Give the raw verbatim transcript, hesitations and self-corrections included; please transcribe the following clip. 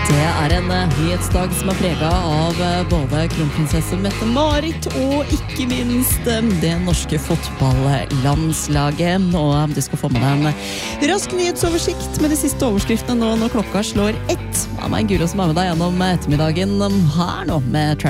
Det er en nyhetsdag som er preget av både kronprinsesse Mette-Marit og ikke minst det norske fotballlandslaget. Og du skal få med deg en rask nyhetsoversikt med de siste overskriftene nå når klokka slår ett. Det er meg Guro som er med deg gjennom ettermiddagen her nå med Travis.